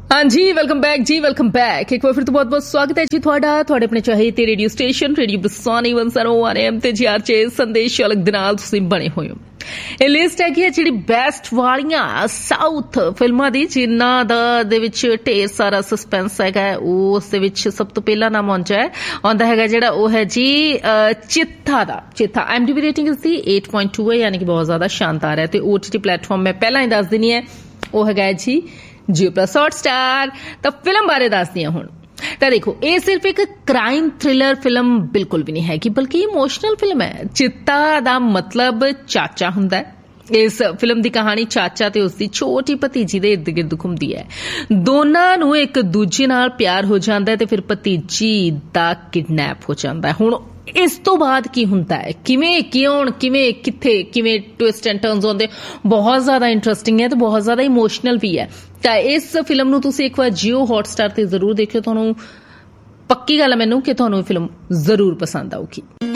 हाँ जी, welcome back जी, welcome back. एक बार फिर तो बहुत बहुत स्वागत है जी ਤੁਹਾਡਾ ਆਪਣੇ ਚਾਹੀਦੇ ਰੇਡੀਓ ਸਟੇਸ਼ਨ ਰੇਡੀਓ ਬਰਸਾਨੀ 101 AM ਤੇ GRJ ਸੰਦੇਸ਼ ਅਲੱਗ ਦੇ ਨਾਲ ਤੁਸੀਂ ਬਣੇ ਹੋਏ ਹੋ। ਇਹ ਲਿਸਟ ਹੈਗੀ ਹੈ ਜਿਹੜੀ ਬੈਸਟ ਵਾਲੀਆਂ ਸਾਊਥ ਫਿਲਮਾਂ ਦੀ, ਜਿਨ੍ਹਾਂ ਦੇ ਵਿੱਚ ਢੇਰ ਸਾਰਾ ਸਸਪੈਂਸ ਹੈਗਾ। ਉਸ ਦੇ ਵਿੱਚ ਸਭ ਤੋਂ ਪਹਿਲਾ ਨਾਮ ਆਉਂਦਾ ਹੈਗਾ ਜਿਹੜਾ ਉਹ ਹੈ ਜੀ ਚਿੱਥਾ ਦਾ। ਚਿੱਥਾ IMDb ਰੇਟਿੰਗ ਇਸ ਦੀ 8.2 ਹੈ, ਯਾਨੀ ਕਿ ਬਹੁਤ ਜ਼ਿਆਦਾ ਸ਼ਾਨਦਾਰ ਹੈ। ਤੇ OTT ਪਲੇਟਫਾਰਮ ਮੈਂ ਪਹਿਲਾਂ ਹੀ ਦੱਸ ਦਿੰਦੀ ਹੈ, ਉਹ ਹੈਗਾ ਜੀ Jio Plus Hotstar। ਤਾਂ ਫਿਲਮ ਬਾਰੇ ਦੱਸਦੀ ਹਾਂ ਹੁਣ। ਤਾਂ ਦੇਖੋ, ਇਹ ਸਿਰਫ ਇੱਕ ਕ੍ਰਾਈਮ ਥ੍ਰਿਲਰ ਫਿਲਮ ਬਿਲਕੁਲ ਵੀ ਨਹੀਂ ਹੈਗੀ, ਬਲਕਿ ਇਮੋਸ਼ਨਲ ਫਿਲਮ ਹੈ। ਚਿੱਤਾ ਦਾ ਮਤਲਬ ਚਾਚਾ ਹੁੰਦਾ ਹੈ। ਇਸ ਫਿਲਮ ਦੀ ਕਹਾਣੀ ਚਾਚਾ ਤੇ ਉਸਦੀ ਛੋਟੀ ਭਤੀਜੀ ਦੇ ਇਰਦ ਗਿਰਦ ਘੁੰਮਦੀ ਹੈ। ਦੋਨਾਂ ਨੂੰ ਇੱਕ ਦੂਜੇ ਨਾਲ ਪਿਆਰ ਹੋ ਜਾਂਦਾ ਹੈ ਤੇ ਫਿਰ ਭਤੀਜੀ ਦਾ ਕਿਡਨੈਪ ਹੋ ਜਾਂਦਾ ਹੈ। ਹੁਣ ਇਸ ਤੋਂ ਬਾਅਦ ਕੀ ਹੁੰਦਾ ਹੈ, ਕਿਵੇਂ ਕਿੱਥੇ ਕਿਵੇਂ ਟਵਿਸਟ ਐਂਡ ਟਰਨਸ ਆਉਂਦੇ, ਬਹੁਤ ਜ਼ਿਆਦਾ ਇੰਟਰਸਟਿੰਗ ਹੈ ਤੇ ਬਹੁਤ ਜ਼ਿਆਦਾ ਇਮੋਸ਼ਨਲ ਵੀ ਹੈ। ਤਾਂ ਇਸ ਫਿਲਮ ਨੂੰ ਤੁਸੀਂ ਇੱਕ ਵਾਰ Jio Hotstar ਤੇ ਜ਼ਰੂਰ ਦੇਖਿਓ। ਤੁਹਾਨੂੰ ਪੱਕੀ ਗੱਲ ਹੈ ਮੈਨੂੰ ਕਿ ਤੁਹਾਨੂੰ ਇਹ ਫਿਲਮ ਜ਼ਰੂਰ ਪਸੰਦ ਆਊਗੀ।